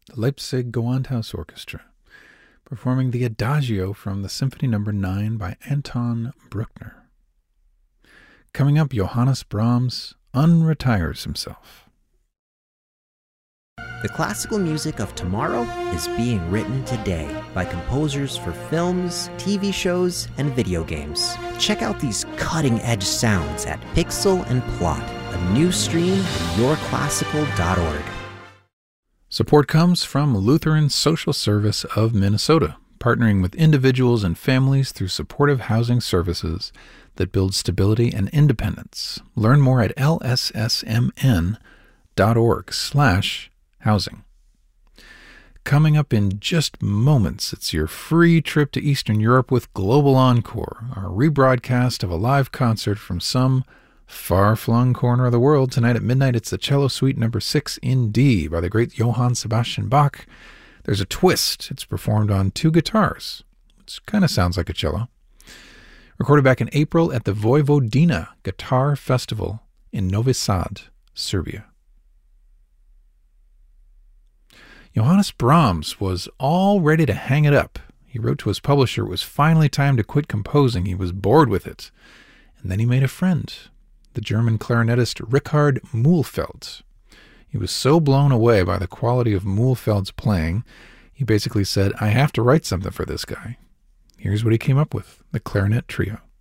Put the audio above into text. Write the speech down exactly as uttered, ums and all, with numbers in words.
the Leipzig Gewandhaus Orchestra, performing the Adagio from the Symphony Number nine by Anton Bruckner. Coming up, Johannes Brahms unretires himself. The classical music of tomorrow is being written today by composers for films, T V shows, and video games. Check out these cutting-edge sounds at Pixel and Plot, a new stream at your classical dot org. Support comes from Lutheran Social Service of Minnesota, partnering with individuals and families through supportive housing services that build stability and independence. Learn more at L S S M N dot org slash housing. Coming up in just moments, it's your free trip to Eastern Europe with Global Encore, our rebroadcast of a live concert from some far-flung corner of the world. Tonight at midnight, it's the Cello Suite Number six in D by the great Johann Sebastian Bach. There's a twist. It's performed on two guitars, which kind of sounds like a cello. Recorded back in April at the Vojvodina Guitar Festival in Novi Sad, Serbia. Johannes Brahms was all ready to hang it up. He wrote to his publisher it was finally time to quit composing. He was bored with it. And then he made a friend, the German clarinetist Richard Mühlfeld. He was so blown away by the quality of Mühlfeld's playing, he basically said, I have to write something for this guy. Here's what he came up with, the Clarinet Trio.